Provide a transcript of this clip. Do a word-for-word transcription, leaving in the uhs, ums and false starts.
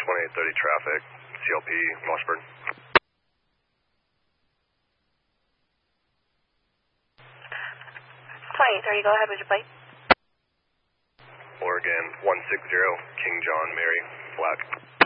twenty-eight thirty traffic, C L P, Washburn. twenty-eight thirty, go ahead with your plate. Oregon one six zero, King John Mary, flat.